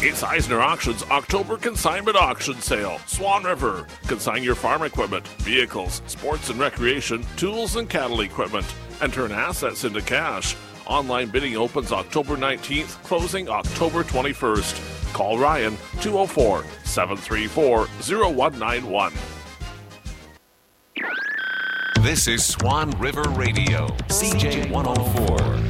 It's Eisner Auctions October Consignment Auction Sale. Swan River. Consign your farm equipment, vehicles, sports and recreation, tools and cattle equipment, and turn assets into cash. Online bidding opens October 19th, closing October 21st. Call Ryan 204-734-0191. This is Swan River Radio, CJ 104.